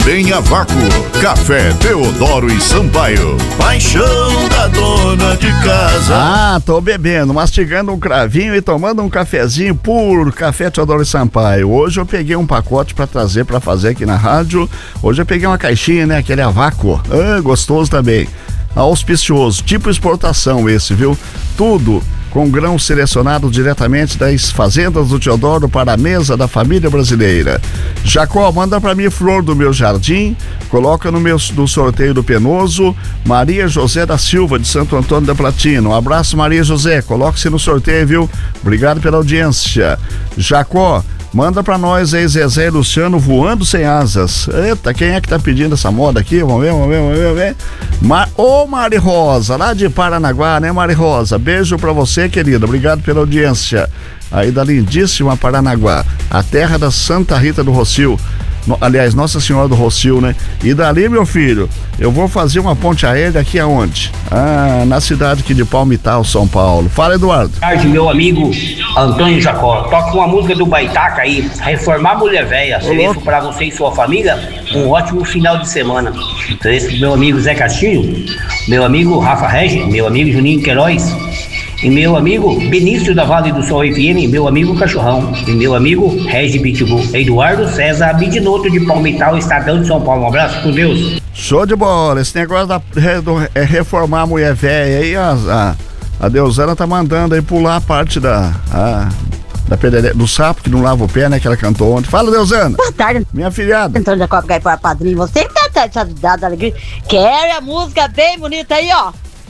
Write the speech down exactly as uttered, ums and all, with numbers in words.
Tem a Vácuo, Café Teodoro e Sampaio, paixão da dona de casa. Ah, tô bebendo, mastigando um cravinho e tomando um cafezinho por Café Teodoro e Sampaio. Hoje eu peguei um pacote pra trazer pra fazer aqui na rádio. Hoje eu peguei uma caixinha, né, aquele a Vácuo. Ah, gostoso também. Auspicioso, tipo exportação esse, viu? Tudo com grão selecionado diretamente das fazendas do Teodoro para a mesa da família brasileira. Jacó, manda para mim flor do meu jardim, coloca no meu do sorteio do Penoso, Maria José da Silva, de Santo Antônio da Platina. Um abraço, Maria José, coloque-se no sorteio, viu? Obrigado pela audiência. Jacó, manda pra nós aí, Zezé e Luciano voando sem asas. Eita, quem é que tá pedindo essa moda aqui? Vamos ver, vamos ver, vamos ver, vamos ver. Mar... Ô, Mari Rosa, lá de Paranaguá, né, Mari Rosa? Beijo pra você, querida. Obrigado pela audiência. Aí da lindíssima Paranaguá, a terra da Santa Rita do Rossio. No, aliás, Nossa Senhora do Rossio, né? E dali, meu filho, eu vou fazer uma ponte aérea aqui aonde? Ah, na cidade aqui de Palmital, São Paulo. Fala, Eduardo. Boa tarde, meu amigo Antônio Jacó. Toca uma música do Baitaca aí, Reformar Mulher Véia. Seria para você e sua família um ótimo final de semana. Então, esse meu amigo Zé Castilho, meu amigo Rafa Regi, meu amigo Juninho Queiroz, e meu amigo Benício da Vale do Sol F M, meu amigo Cachorrão, e meu amigo Regi Pitbull, Eduardo César Bidinoto de Palmital, Estadão de São Paulo. Um abraço, com Deus. Show de bola. Esse negócio da do, é reformar a mulher velha aí, a, a, a Deusana tá mandando aí pular a parte da a, da pedere, do sapo que não lava o pé, né, que ela cantou ontem. Fala, Deusana. Boa tarde. Minha filhada. Antônio Jacó, para padrinho, você que tá essa dada alegria. Quer a música bem bonita aí, ó.